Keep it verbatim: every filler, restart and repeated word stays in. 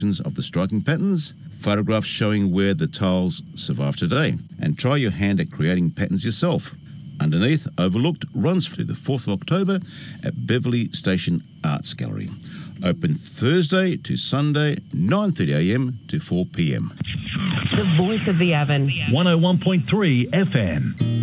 of the striking patterns, photographs showing where the tiles survive today, and try your hand at creating patterns yourself. Underneath Overlooked runs through the fourth of October at Beverley Station Arts Gallery. Open Thursday to Sunday, nine thirty a m to four p m. The voice of the Avon. one oh one point three F M.